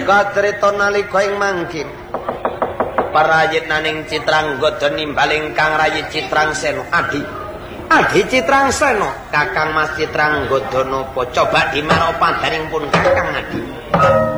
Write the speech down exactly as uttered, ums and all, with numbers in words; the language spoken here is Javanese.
katrita nalika ing mangkin parayitnaning Citranggoda nimbaling Kang Rayi Citrangsena adi adi Citrangsena Kakang Mas Citranggoda napa coba dimaro padaning pun Kakang adi